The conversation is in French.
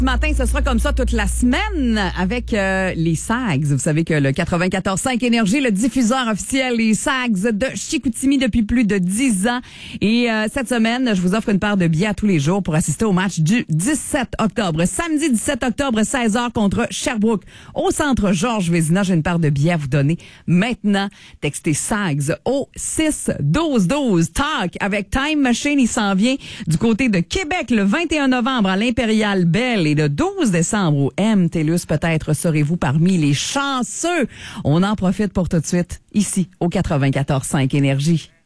Ce matin, ce sera comme ça toute la semaine avec les Sags. Vous savez que le 94.5 Énergie, le diffuseur officiel, les Sags de Chicoutimi depuis plus de 10 ans. Et cette semaine, je vous offre une paire de billets à tous les jours pour assister au match du 17 octobre. Samedi 17 octobre, 16h contre Sherbrooke. Au centre Georges Vézina, j'ai une paire de billets à vous donner. Maintenant, textez Sags au 6-12-12. Talk avec Time Machine, il s'en vient du côté de Québec le 21 novembre à l'Impérial Belle. Et le 12 décembre au M. TELUS, peut-être serez-vous parmi les chanceux. On en profite pour tout de suite, ici, au 94.5 Énergie.